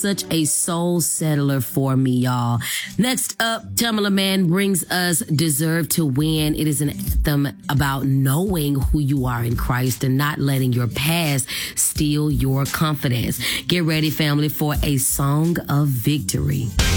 such a soul settler for me, y'all. Next up, Tamela Mann brings us Deserve to Win. It is an anthem about knowing who you are in Christ and not letting your past steal your confidence. Get ready, family, for a song of victory.